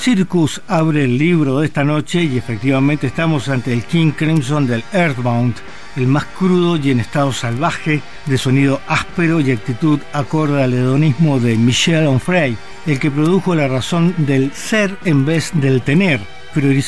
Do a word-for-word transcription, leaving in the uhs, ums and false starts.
Circus abre el libro de esta noche y efectivamente estamos ante el King Crimson del Earthbound, el más crudo y en estado salvaje, de sonido áspero y actitud acorde al hedonismo de Michel Onfray, el que produjo La razón del ser en vez del tener, priorizando